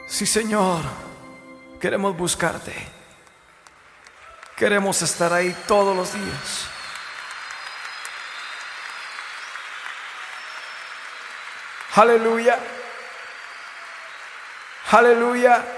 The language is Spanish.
Sí, Señor, queremos buscarte. Queremos estar ahí todos los días. Aleluya. Aleluya.